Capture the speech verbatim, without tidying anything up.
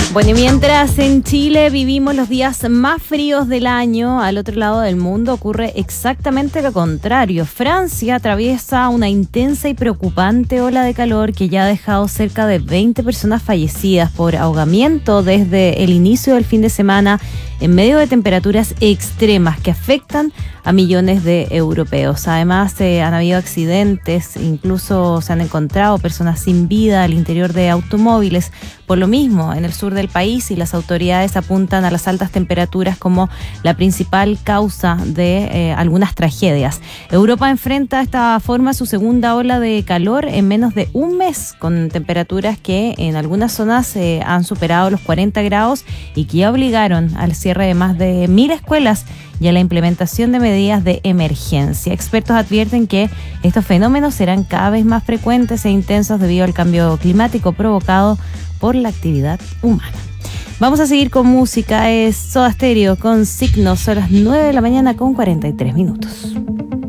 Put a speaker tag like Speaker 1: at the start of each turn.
Speaker 1: Bueno, y mientras en Chile vivimos los días más fríos del año, al otro lado del mundo ocurre exactamente lo contrario. Francia atraviesa una intensa y preocupante ola de calor que ya ha dejado cerca de veinte personas fallecidas por ahogamiento desde el inicio del fin de semana, en medio de temperaturas extremas que afectan a millones de europeos. Además, eh, han habido accidentes, incluso se han encontrado personas sin vida al interior de automóviles. Por lo mismo, en el sur del país, y las autoridades apuntan a las altas temperaturas como la principal causa de eh, algunas tragedias. Europa enfrenta de esta forma su segunda ola de calor en menos de un mes, con temperaturas que en algunas zonas eh, han superado los cuarenta grados y que ya obligaron al cierre de más de mil escuelas y a la implementación de medidas de emergencia. Expertos advierten que estos fenómenos serán cada vez más frecuentes e intensos debido al cambio climático provocado por la actividad humana. Vamos a seguir con música. Es Soda Stereo con Signos. Son las nueve de la mañana con cuarenta y tres minutos.